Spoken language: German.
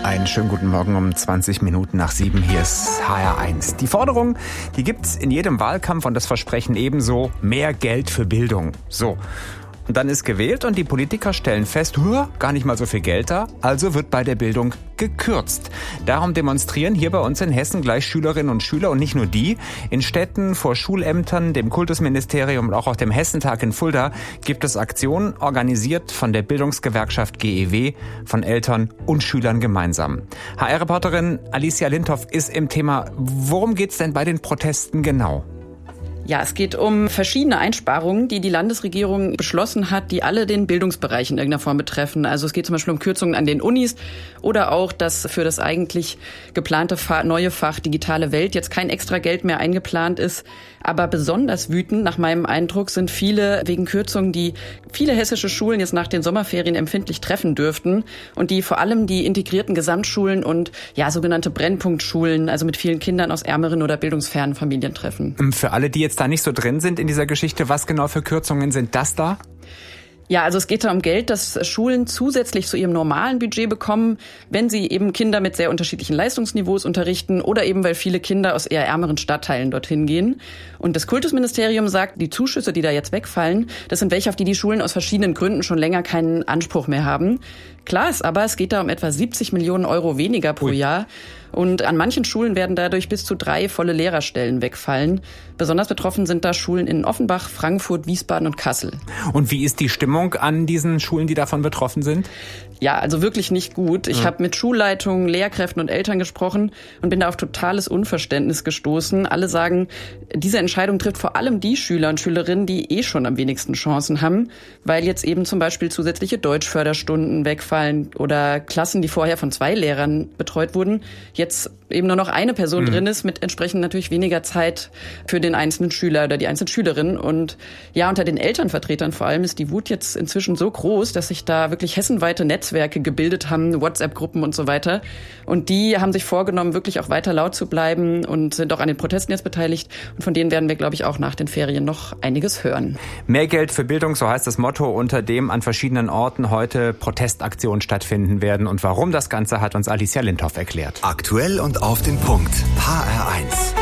Einen schönen guten Morgen um 20 Minuten nach 7. Hier ist HR1. Die Forderung, die gibt's in jedem Wahlkampf und das Versprechen ebenso: mehr Geld für Bildung. So. Und dann ist gewählt und die Politiker stellen fest, gar nicht mal so viel Geld da, also wird bei der Bildung gekürzt. Darum demonstrieren hier bei uns in Hessen gleich Schülerinnen und Schüler und nicht nur die. In Städten, vor Schulämtern, dem Kultusministerium und auch auf dem Hessentag in Fulda gibt es Aktionen, organisiert von der Bildungsgewerkschaft GEW, von Eltern und Schülern gemeinsam. HR-Reporterin Alicia Lindhoff ist im Thema. Worum geht's denn bei den Protesten genau? Ja, es geht um verschiedene Einsparungen, die die Landesregierung beschlossen hat, die alle den Bildungsbereich in irgendeiner Form betreffen. Also es geht zum Beispiel um Kürzungen an den Unis oder auch, dass für das eigentlich geplante neue Fach Digitale Welt jetzt kein extra Geld mehr eingeplant ist. Aber besonders wütend, nach meinem Eindruck, sind viele wegen Kürzungen, die viele hessische Schulen jetzt nach den Sommerferien empfindlich treffen dürften und die vor allem die integrierten Gesamtschulen und sogenannte Brennpunktschulen, also mit vielen Kindern aus ärmeren oder bildungsfernen Familien treffen. Für alle, die jetzt da nicht so drin sind in dieser Geschichte, was genau für Kürzungen sind das da? Ja, also es geht da um Geld, das Schulen zusätzlich zu ihrem normalen Budget bekommen, wenn sie eben Kinder mit sehr unterschiedlichen Leistungsniveaus unterrichten oder eben weil viele Kinder aus eher ärmeren Stadtteilen dorthin gehen. Und das Kultusministerium sagt, die Zuschüsse, die da jetzt wegfallen, das sind welche, auf die Schulen aus verschiedenen Gründen schon länger keinen Anspruch mehr haben. Klar ist aber, es geht da um etwa 70 Millionen Euro weniger pro Jahr. Und an manchen Schulen werden dadurch bis zu 3 volle Lehrerstellen wegfallen. Besonders betroffen sind da Schulen in Offenbach, Frankfurt, Wiesbaden und Kassel. Und wie ist die Stimmung an diesen Schulen, die davon betroffen sind? Ja, also wirklich nicht gut. Ich habe mit Schulleitungen, Lehrkräften und Eltern gesprochen und bin da auf totales Unverständnis gestoßen. Alle sagen, diese Entscheidung trifft vor allem die Schüler und Schülerinnen, die schon am wenigsten Chancen haben, weil jetzt eben zum Beispiel zusätzliche Deutschförderstunden wegfallen oder Klassen, die vorher von 2 Lehrern betreut wurden, jetzt eben nur noch eine Person drin ist, mit entsprechend natürlich weniger Zeit für den einzelnen Schüler oder die einzelne Schülerin. Und ja, unter den Elternvertretern vor allem ist die Wut jetzt inzwischen so groß, dass sich da wirklich hessenweite Netzwerke gebildet haben, WhatsApp-Gruppen und so weiter. Und die haben sich vorgenommen, wirklich auch weiter laut zu bleiben und sind auch an den Protesten jetzt beteiligt. Und von denen werden wir, glaube ich, auch nach den Ferien noch einiges hören. Mehr Geld für Bildung, so heißt das Motto, unter dem an verschiedenen Orten heute Protestaktionen stattfinden werden. Und warum das Ganze, hat uns Alicia Lindhoff erklärt. Aktuell und auf den Punkt. HR1.